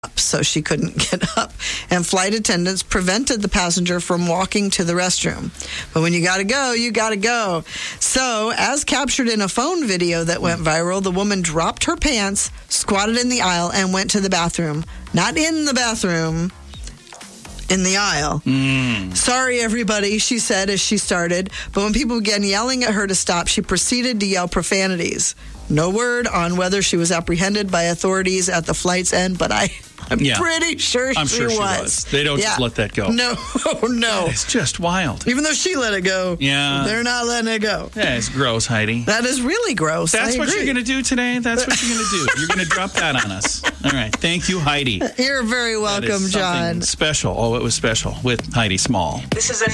so she couldn't get up, and flight attendants prevented the passenger from walking to the restroom. But when you gotta go, you gotta go. So, as captured in a phone video that went viral, the woman dropped her pants, squatted in the aisle, and went to the bathroom. Not in the bathroom, in the aisle. Sorry, everybody, she said as she started. But when people began yelling at her to stop, she proceeded to yell profanities. No word on whether she was apprehended by authorities at the flight's end, but I'm pretty sure she was. They don't just let that go. No. It's just wild. Even though she let it go, yeah, they're not letting it go. Yeah, it's gross, Heidi. That is really gross. That's what you're going to do today? That's what you're going to do. You're going to drop that on us. All right. Thank you, Heidi. You're very welcome, John. Special. Oh, it was special with Heidi Small. This is